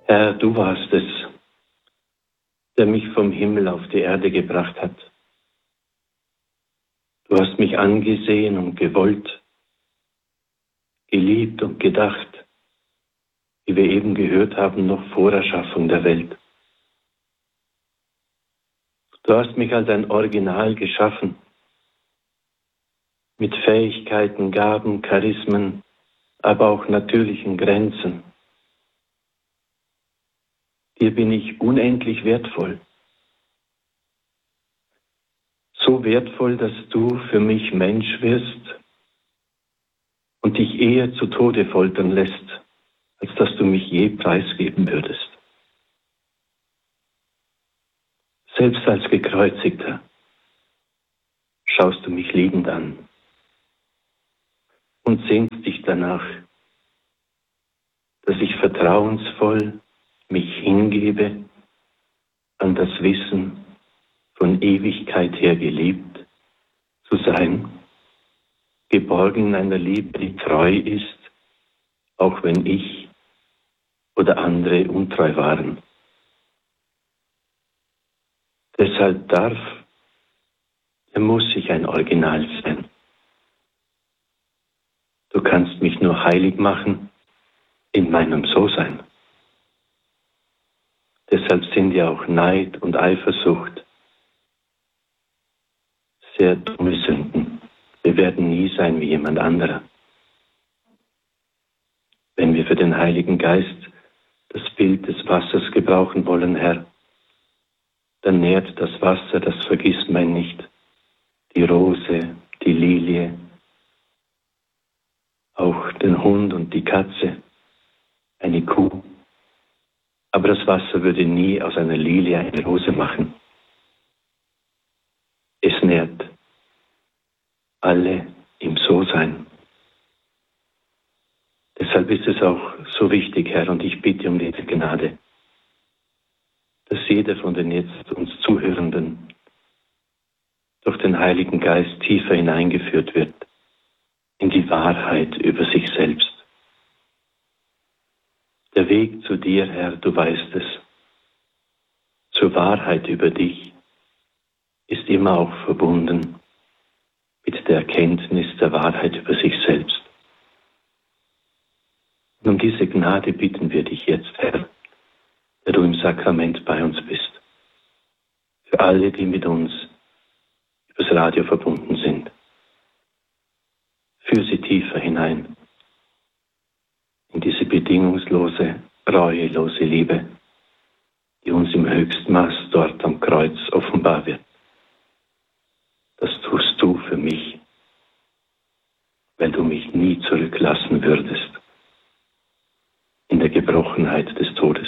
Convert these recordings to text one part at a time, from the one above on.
Herr, du warst es, der mich vom Himmel auf die Erde gebracht hat. Du hast mich angesehen und gewollt, geliebt und gedacht, wie wir eben gehört haben, noch vor Erschaffung der Welt. Du hast mich als ein Original geschaffen, mit Fähigkeiten, Gaben, Charismen, aber auch natürlichen Grenzen. Dir bin ich unendlich wertvoll. So wertvoll, dass du für mich Mensch wirst und dich eher zu Tode foltern lässt, als dass du mich je preisgeben würdest. Selbst als Gekreuzigter schaust du mich liebend an und sehnst dich danach, dass ich vertrauensvoll mich hingebe an das Wissen, von Ewigkeit her geliebt zu sein, geborgen in einer Liebe, die treu ist, auch wenn ich oder andere untreu waren. Deshalb muss ich ein Original sein. Du kannst mich nur heilig machen in meinem So-Sein. Deshalb sind ja auch Neid und Eifersucht sehr dumme Sünden. Wir werden nie sein wie jemand anderer. Wenn wir für den Heiligen Geist das Bild des Wassers gebrauchen wollen, Herr, dann nährt das Wasser, das vergisst man nicht, die Rose, die Lilie, auch den Hund und die Katze, eine Kuh. Aber das Wasser würde nie aus einer Lilie eine Rose machen. Es nährt alle im So-Sein. Deshalb ist es auch so wichtig, Herr, und ich bitte um diese Gnade, dass jeder von den jetzt uns Zuhörenden durch den Heiligen Geist tiefer hineingeführt wird in die Wahrheit über sich selbst. Der Weg zu dir, Herr, du weißt es, zur Wahrheit über dich, ist immer auch verbunden mit der Erkenntnis der Wahrheit über sich selbst. Und um diese Gnade bitten wir dich jetzt, Herr, der du im Sakrament bei uns bist. Für alle, die mit uns übers Radio verbunden sind. Führ sie tiefer hinein in diese bedingungslose, reuelose Liebe, die uns im Höchstmaß dort am Kreuz offenbar wird. Das tust du für mich, weil du mich nie zurücklassen würdest in der Gebrochenheit des Todes.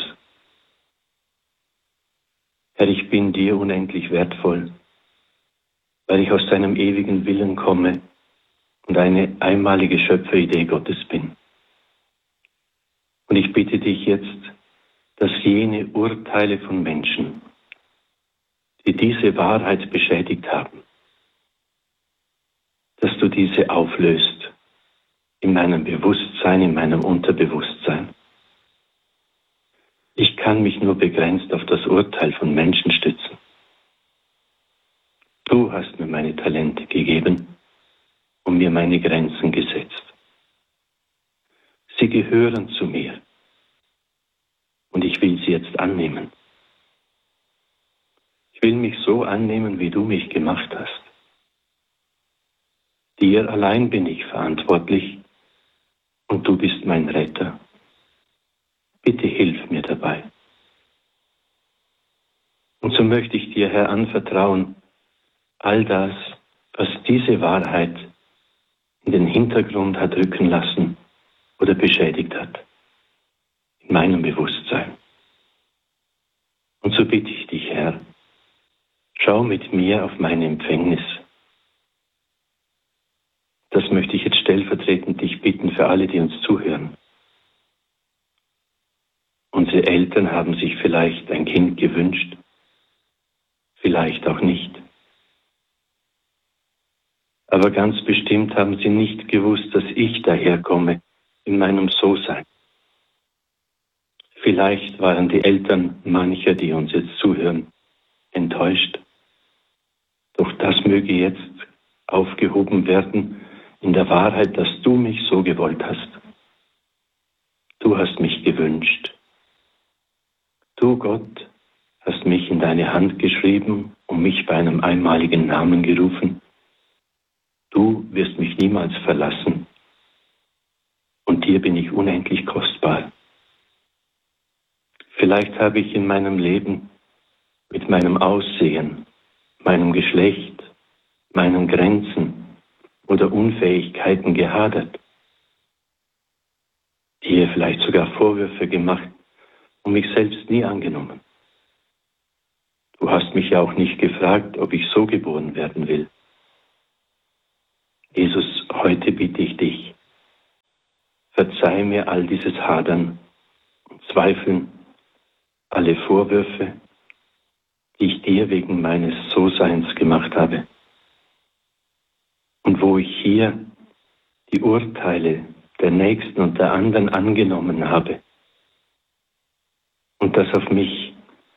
Herr, ich bin dir unendlich wertvoll, weil ich aus deinem ewigen Willen komme und eine einmalige Schöpferidee Gottes bin. Und ich bitte dich jetzt, dass jene Urteile von Menschen, die diese Wahrheit beschädigt haben, dass du diese auflöst in meinem Bewusstsein, in meinem Unterbewusstsein. Ich kann mich nur begrenzt auf das Urteil von Menschen stützen. Du hast mir meine Talente gegeben und mir meine Grenzen gesetzt. Sie gehören zu mir und ich will sie jetzt annehmen. Ich will mich so annehmen, wie du mich gemacht hast. Dir allein bin ich verantwortlich und du bist mein Retter. Bitte hilf mir dabei. Und so möchte ich dir, Herr, anvertrauen, all das, was diese Wahrheit in den Hintergrund hat rücken lassen oder beschädigt hat, in meinem Bewusstsein. Und so bitte ich dich, Herr, schau mit mir auf meine Empfängnis. Das möchte ich jetzt stellvertretend dich bitten für alle, die uns zuhören. Unsere Eltern haben sich vielleicht ein Kind gewünscht, vielleicht auch nicht. Aber ganz bestimmt haben sie nicht gewusst, dass ich daherkomme in meinem So-Sein. Vielleicht waren die Eltern mancher, die uns jetzt zuhören, enttäuscht. Doch das möge jetzt aufgehoben werden in der Wahrheit, dass du mich so gewollt hast. Du hast mich gewünscht. Du, Gott, hast mich in deine Hand geschrieben und mich bei einem einmaligen Namen gerufen. Du wirst mich niemals verlassen. Und dir bin ich unendlich kostbar. Vielleicht habe ich in meinem Leben mit meinem Aussehen, meinem Geschlecht, meinen Grenzen oder Unfähigkeiten gehadert, dir vielleicht sogar Vorwürfe gemacht und mich selbst nie angenommen. Du hast mich ja auch nicht gefragt, ob ich so geboren werden will. Jesus, heute bitte ich dich, verzeih mir all dieses Hadern und Zweifeln, alle Vorwürfe, die ich dir wegen meines So-Seins gemacht habe. Und wo ich hier die Urteile der Nächsten und der anderen angenommen habe und das auf mich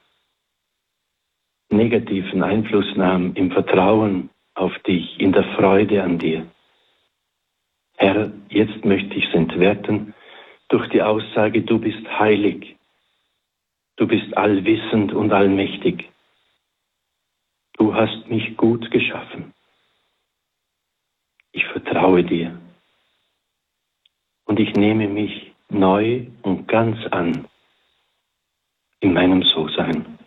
negativen Einfluss nahm im Vertrauen auf dich, in der Freude an dir. Herr, jetzt möchte ich es entwerten durch die Aussage, du bist heilig, du bist allwissend und allmächtig. Du hast mich gut geschaffen. Ich vertraue dir und ich nehme mich neu und ganz an in meinem So-Sein.